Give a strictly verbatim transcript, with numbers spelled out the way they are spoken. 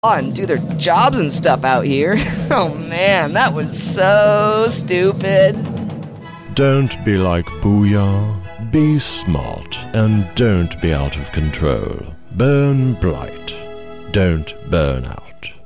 and do their jobs and stuff out here. Oh man, that was so stupid. Don't be like Booyah. Be smart and don't be out of control. Burn bright. Don't burn out.